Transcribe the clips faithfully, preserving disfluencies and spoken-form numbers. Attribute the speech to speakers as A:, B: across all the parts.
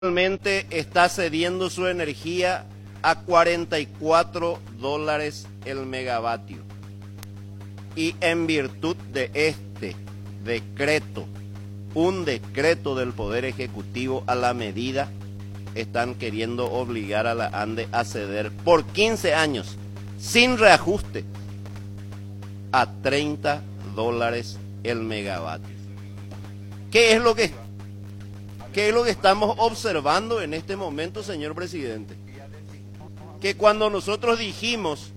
A: Actualmente está cediendo su energía a cuarenta y cuatro dólares el megavatio. Y en virtud de este decreto, un decreto del Poder Ejecutivo a la medida, están queriendo obligar a la ANDE a ceder por quince años, sin reajuste, a treinta dólares el megavatio. ¿Qué es lo que, qué es lo que estamos observando en este momento, señor presidente? Que cuando nosotros dijimos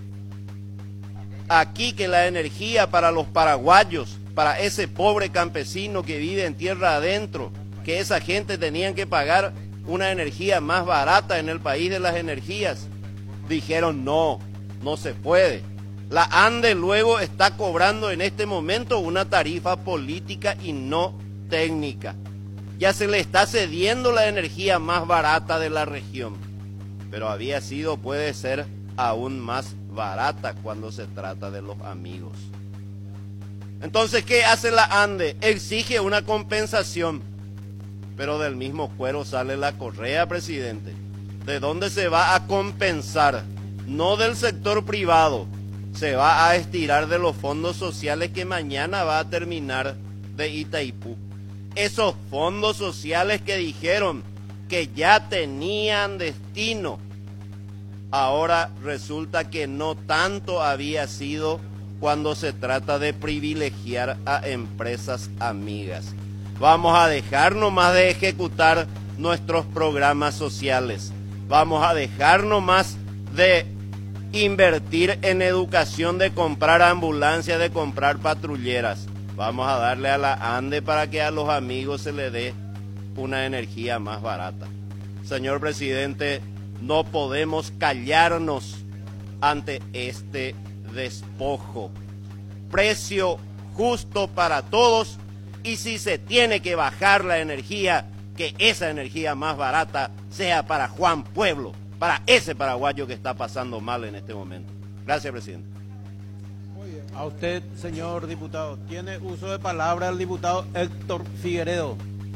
A: aquí que la energía para los paraguayos, para ese pobre campesino que vive en tierra adentro, que esa gente tenían que pagar una energía más barata en el país de las energías, dijeron no, no se puede. La ANDE luego está cobrando en este momento una tarifa política y no técnica. Ya se le está cediendo la energía más barata de la región, pero había sido, puede ser, aún más barata cuando se trata de los amigos. Entonces, ¿qué hace la ANDE? Exige una compensación, pero del mismo cuero sale la correa, presidente. ¿De dónde se va a compensar? No del sector privado, se va a estirar de los fondos sociales que mañana va a terminar de Itaipú. Esos fondos sociales que dijeron que ya tenían destino, ahora resulta que no tanto había sido cuando se trata de privilegiar a empresas amigas. Vamos a dejar nomás de ejecutar nuestros programas sociales. Vamos a dejar nomás de invertir en educación, de comprar ambulancias, de comprar patrulleras. Vamos a darle a la ANDE para que a los amigos se le dé una energía más barata. Señor presidente, no podemos callarnos ante este despojo. Precio justo para todos, y si se tiene que bajar la energía, que esa energía más barata sea para Juan Pueblo, para ese paraguayo que está pasando mal en este momento. Gracias, presidente.
B: A usted, señor diputado. Tiene uso de palabra el diputado Héctor Figueredo.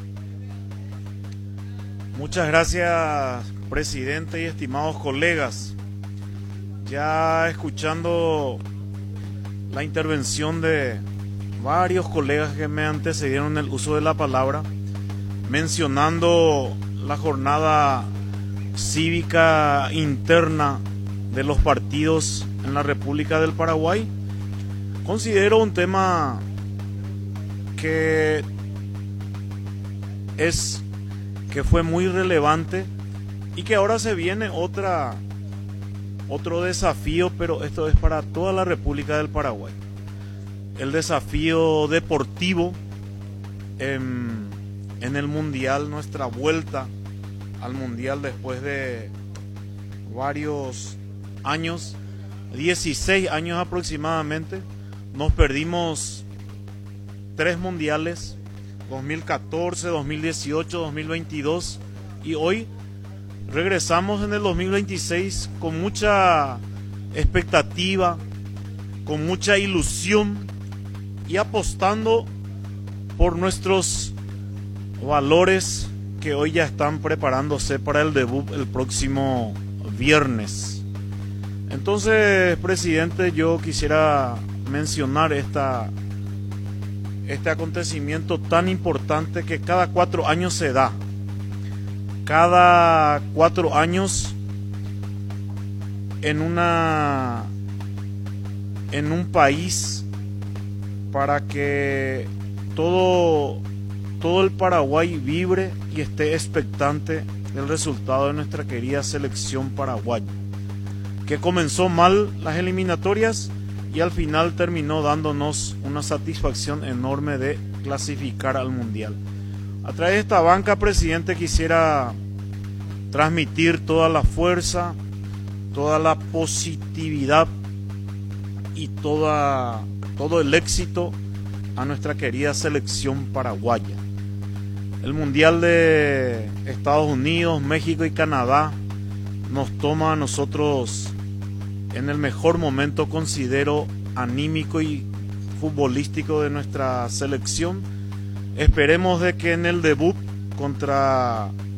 C: Muchas gracias, presidente y estimados colegas. Ya escuchando la intervención de varios colegas que me antecedieron en el uso de la palabra, mencionando la jornada cívica interna de los partidos en la República del Paraguay, considero un tema que es que fue muy relevante y que ahora se viene otra otro desafío, pero esto es para toda la República del Paraguay. El desafío deportivo en, en el Mundial, nuestra vuelta al Mundial después de varios años, dieciséis años aproximadamente. Nos perdimos tres mundiales, dos mil catorce, dos mil dieciocho, dos mil veintidós, y hoy regresamos en el dos mil veintiséis con mucha expectativa, con mucha ilusión y apostando por nuestros valores que hoy ya están preparándose para el debut el próximo viernes. Entonces, presidente, yo quisiera mencionar esta, este acontecimiento tan importante que cada cuatro años se da. Cada cuatro años en una en un país, para que todo todo el Paraguay vibre y esté expectante del resultado de nuestra querida selección paraguaya, que comenzó mal las eliminatorias y al final terminó dándonos una satisfacción enorme de clasificar al Mundial. A través de esta banca, presidente, quisiera transmitir toda la fuerza, toda la positividad y toda, todo el éxito a nuestra querida selección paraguaya. El Mundial de Estados Unidos, México y Canadá nos toma a nosotros en el mejor momento, considero, anímico y futbolístico de nuestra selección. Esperemos de que en el debut contra